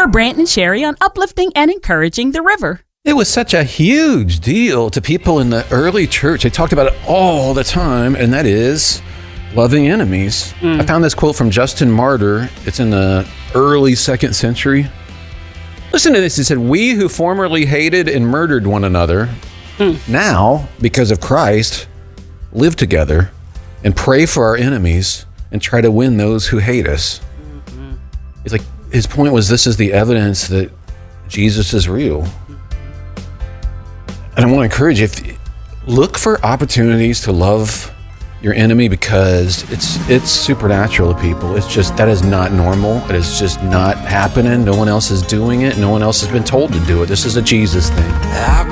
Brant and Sherry on uplifting and encouraging the river. It was such a huge deal to people in the early church. They talked about it all the time, and that is loving enemies. I found this quote from Justin Martyr. It's in the early 2nd century. Listen to this. He said, "We who formerly hated and murdered one another, now, because of Christ, live together and pray for our enemies and try to win those who hate us." It's like, his point was, this is the evidence that Jesus is real. And I want to encourage you, look for opportunities to love your enemy, because it's supernatural to people. It's just, that is not normal. It is just not happening. No one else is doing it. No one else has been told to do it. This is a Jesus thing.